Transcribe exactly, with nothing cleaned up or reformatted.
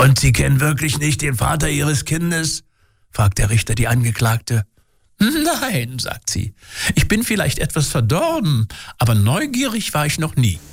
Und Sie kennen wirklich nicht den Vater Ihres Kindes?, fragt der Richter die Angeklagte. Nein, sagt sie. Ich bin vielleicht etwas verdorben, aber neugierig war ich noch nie.